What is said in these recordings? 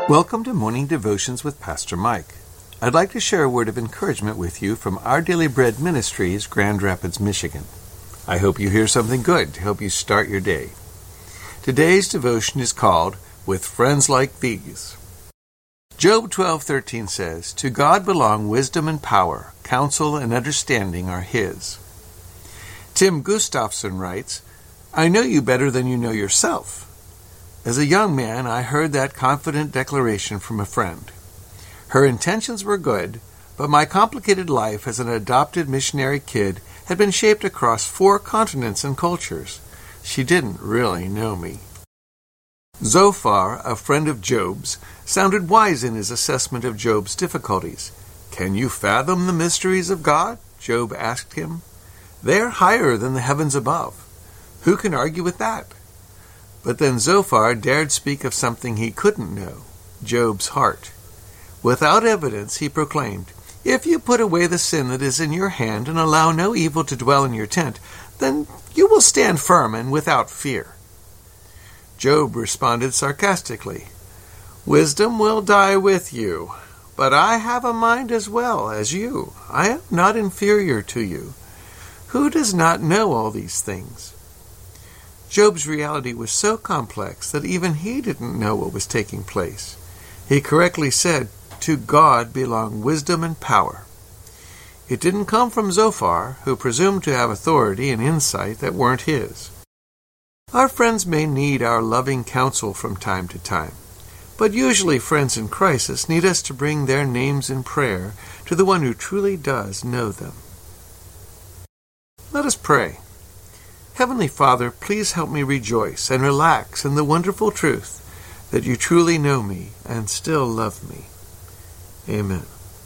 Welcome to Morning Devotions with Pastor Mike. I'd like to share a word of encouragement with you from Our Daily Bread Ministries, Grand Rapids, Michigan. I hope you hear something good to help you start your day. Today's devotion is called, With Friends Like These. Job 12:13 says, To God belong wisdom and power, counsel and understanding are His. Tim Gustafson writes, I know you better than you know yourself. As a young man, I heard that confident declaration from a friend. Her intentions were good, but my complicated life as an adopted missionary kid had been shaped across 4 continents and cultures. She didn't really know me. Zophar, a friend of Job's, sounded wise in his assessment of Job's difficulties. Can you fathom the mysteries of God? Job asked him. They are higher than the heavens above. Who can argue with that? But then Zophar dared speak of something he couldn't know, Job's heart. Without evidence, he proclaimed, If you put away the sin that is in your hand and allow no evil to dwell in your tent, then you will stand firm and without fear. Job responded sarcastically, Wisdom will die with you, but I have a mind as well as you. I am not inferior to you. Who does not know all these things? Job's reality was so complex that even he didn't know what was taking place. He correctly said, To God belong wisdom and power. It didn't come from Zophar, who presumed to have authority and insight that weren't his. Our friends may need our loving counsel from time to time, but usually friends in crisis need us to bring their names in prayer to the one who truly does know them. Let us pray. Heavenly Father, please help me rejoice and relax in the wonderful truth that you truly know me and still love me. Amen.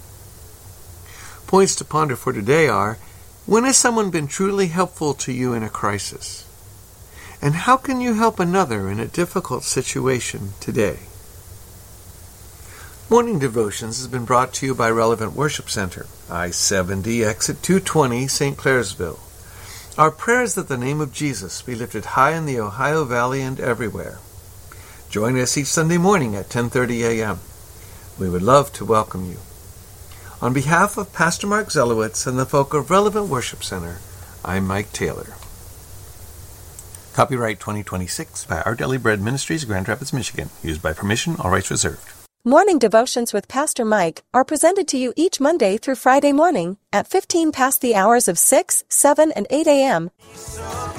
Points to ponder for today are, when has someone been truly helpful to you in a crisis? And how can you help another in a difficult situation today? Morning Devotions has been brought to you by Relevant Worship Center, I-70, exit 220, St. Clairsville. Our prayer is that the name of Jesus be lifted high in the Ohio Valley and everywhere. Join us each Sunday morning at 10:30 a.m. We would love to welcome you. On behalf of Pastor Mark Zelowitz and the folk of Relevant Worship Center, I'm Mike Taylor. Copyright 2026 by Our Daily Bread Ministries, Grand Rapids, Michigan. Used by permission, all rights reserved. Morning Devotions with Pastor Mike are presented to you each Monday through Friday morning at 15 past the hours of 6, 7, and 8 a.m.